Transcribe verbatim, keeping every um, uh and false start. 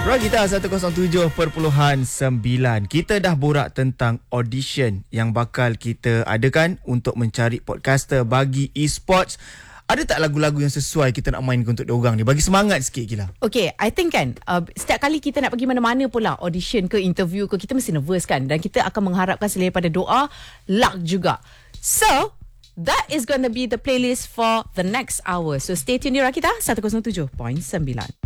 Rakita seratus tujuh perpuluhan sembilan. Kita dah borak tentang audition yang bakal kita adakan untuk mencari podcaster bagi e-sports. Ada tak lagu-lagu yang sesuai kita nak main untuk diorang ni? Bagi semangat sikit, Gila. Okay, I think kan uh, setiap kali kita nak pergi mana-mana pula, audition ke, interview ke, kita mesti nervous kan. Dan kita akan mengharapkan selain daripada doa, luck juga. So, that is going to be the playlist for the next hour. So, stay tuned di Rakita seratus tujuh perpuluhan sembilan.